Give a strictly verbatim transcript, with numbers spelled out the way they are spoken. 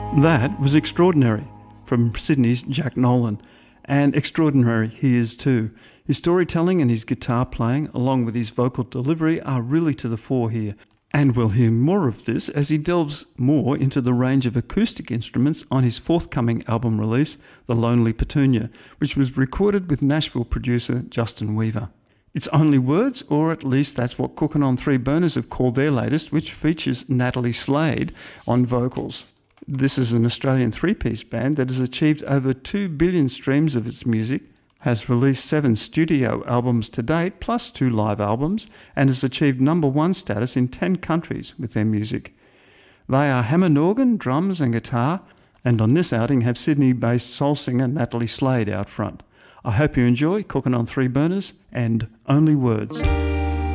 That was Extraordinary from Sydney's Jack Nolan. And extraordinary he is too. His storytelling and his guitar playing, along with his vocal delivery, are really to the fore here. And we'll hear more of this as he delves more into the range of acoustic instruments on his forthcoming album release, The Lonely Petunia, which was recorded with Nashville producer Justin Weaver. It's Only Words, or at least that's what Cookin' on Three Burners have called their latest, which features Natalie Slade on vocals. This is an Australian three-piece band that has achieved over two billion streams of its music, has released seven studio albums to date, plus two live albums, and has achieved number one status in ten countries with their music. They are Hammond organ, drums and guitar, and on this outing have Sydney-based soul singer Natalie Slade out front. I hope you enjoy Cookin' on Three Burners and Only Words.